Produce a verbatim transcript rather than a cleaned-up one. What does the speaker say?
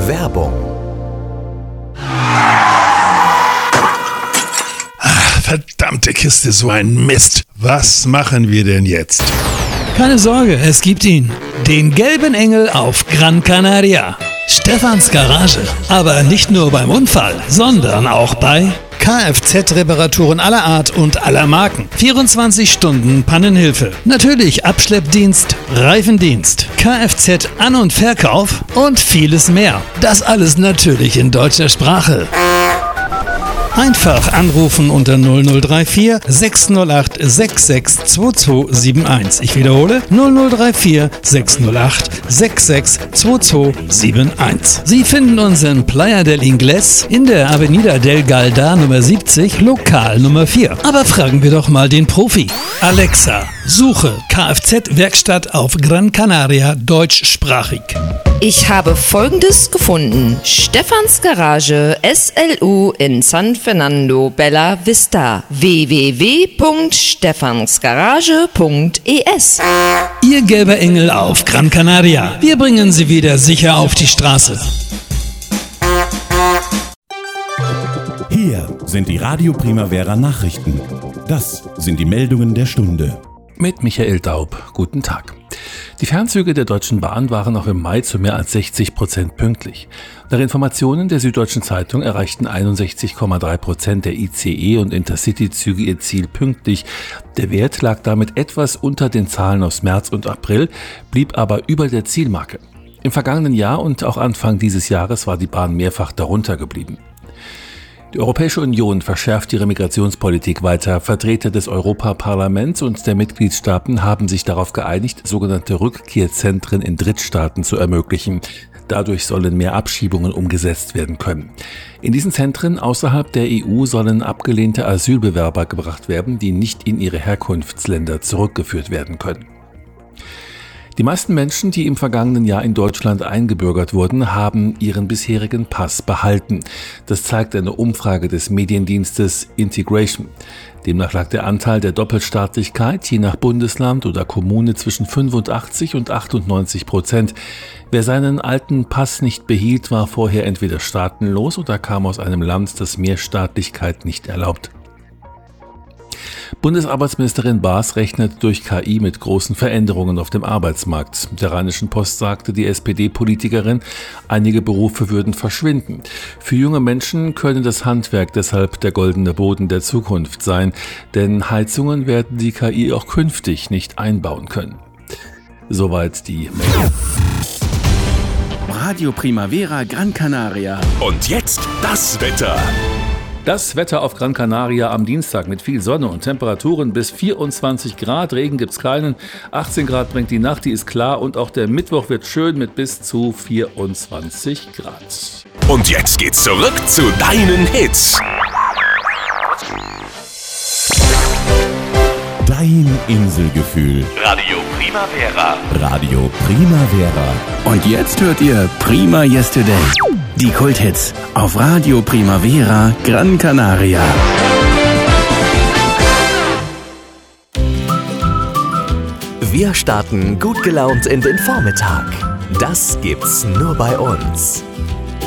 Werbung. Verdammte Kiste, so ein Mist. Was machen wir denn jetzt? Keine Sorge, es gibt ihn. Den gelben Engel auf Gran Canaria. Stefans Garage. Aber nicht nur beim Unfall, sondern auch bei Kfz-Reparaturen aller Art und aller Marken. vierundzwanzig Stunden Pannenhilfe. Natürlich Abschleppdienst, Reifendienst, Kfz-An- und Verkauf und vieles mehr. Das alles natürlich in deutscher Sprache. Einfach anrufen unter null null drei vier sechs null acht sechs sechs zwei zwei sieben eins. Ich wiederhole null null drei vier sechs null acht sechs sechs zwei zwei sieben eins. Sie finden uns in Playa del Ingles in der Avenida del Galda Nummer siebzig, Lokal Nummer vier. Aber fragen wir doch mal den Profi. Alexa, suche Kfz-Werkstatt auf Gran Canaria deutschsprachig. Ich habe Folgendes gefunden. Stefans Garage S L U in San Fernando Bella Vista. w w w punkt stefansgarage punkt e s. Ihr gelber Engel auf Gran Canaria. Wir bringen Sie wieder sicher auf die Straße. Hier sind die Radio Primavera Nachrichten. Das sind die Meldungen der Stunde. Mit Michael Daub. Guten Tag. Die Fernzüge der Deutschen Bahn waren auch im Mai zu mehr als sechzig Prozent pünktlich. Nach Informationen der Süddeutschen Zeitung erreichten einundsechzig Komma drei Prozent der I C E- und Intercity-Züge ihr Ziel pünktlich. Der Wert lag damit etwas unter den Zahlen aus März und April, blieb aber über der Zielmarke. Im vergangenen Jahr und auch Anfang dieses Jahres war die Bahn mehrfach darunter geblieben. Die Europäische Union verschärft ihre Migrationspolitik weiter. Vertreter des Europaparlaments und der Mitgliedstaaten haben sich darauf geeinigt, sogenannte Rückkehrzentren in Drittstaaten zu ermöglichen. Dadurch sollen mehr Abschiebungen umgesetzt werden können. In diesen Zentren außerhalb der E U sollen abgelehnte Asylbewerber gebracht werden, die nicht in ihre Herkunftsländer zurückgeführt werden können. Die meisten Menschen, die im vergangenen Jahr in Deutschland eingebürgert wurden, haben ihren bisherigen Pass behalten. Das zeigt eine Umfrage des Mediendienstes Integration. Demnach lag der Anteil der Doppelstaatlichkeit je nach Bundesland oder Kommune zwischen fünfundachtzig und achtundneunzig Prozent. Wer seinen alten Pass nicht behielt, war vorher entweder staatenlos oder kam aus einem Land, das Mehrstaatlichkeit nicht erlaubt. Bundesarbeitsministerin Baas rechnet durch K I mit großen Veränderungen auf dem Arbeitsmarkt. Der Rheinischen Post sagte die S P D-Politikerin, einige Berufe würden verschwinden. Für junge Menschen könne das Handwerk deshalb der goldene Boden der Zukunft sein, denn Heizungen werden die K I auch künftig nicht einbauen können. Soweit die Meldung. Radio Primavera Gran Canaria. Und jetzt das Wetter. Das Wetter auf Gran Canaria am Dienstag mit viel Sonne und Temperaturen bis vierundzwanzig Grad. Regen gibt's keinen. achtzehn Grad bringt die Nacht, die ist klar. Und auch der Mittwoch wird schön mit bis zu vierundzwanzig Grad. Und jetzt geht's zurück zu deinen Hits. Dein Inselgefühl. Radio Primavera. Radio Primavera. Und jetzt hört ihr Prima Yesterday. Die Kulthits auf Radio Primavera Gran Canaria. Wir starten gut gelaunt in den Vormittag. Das gibt's nur bei uns.